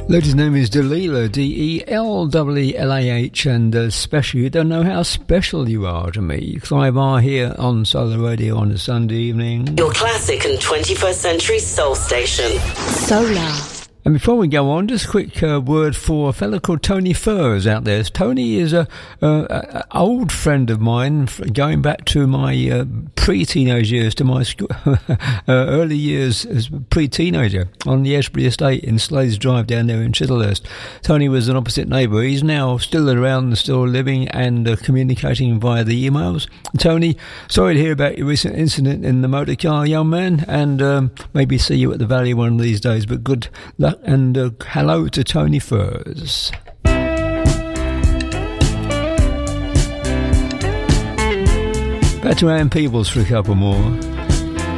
Lady's name is Delillah, Delellah, and special. You don't know how special you are to me. Clive R here on Solar Radio on a Sunday evening. Your classic and 21st century soul station. Solar. And before we go on, just a quick word for a fellow called Tony Furs out there. Tony is a old friend of mine, going back to my pre-teenage years, to my early years as a pre-teenager on the Ashbury Estate in Slades Drive down there in Chislehurst. Tony was an opposite neighbour. He's now still around, still living and communicating via the emails. Tony, sorry to hear about your recent incident in the motor car, young man, and maybe see you at the Valley one of these days, but good luck. And hello to Tony Furs. Back to Ann Peebles for a couple more.